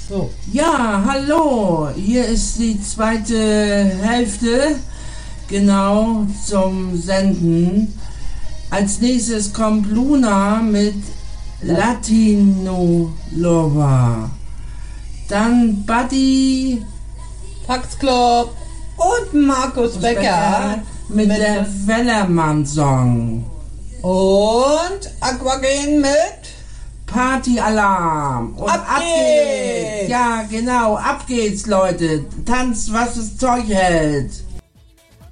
So. Ja, hallo, hier ist die zweite Hälfte, genau zum Senden. Als nächstes kommt Luna mit Latino Lover. Dann Buddy Faxclub und Markus Becker mit der Wellermann-Song. Und Aquagen mit Partyalarm. Und ab geht's. Ja, genau, ab geht's, Leute. Tanzt, was das Zeug hält.